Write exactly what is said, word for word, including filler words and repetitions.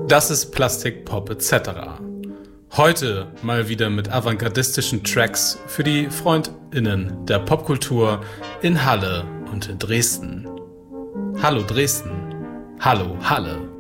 Das ist Plastikpop et cetera. Heute mal wieder mit avantgardistischen Tracks für die FreundInnen der Popkultur in Halle und in Dresden. Hallo Dresden. Hallo Halle.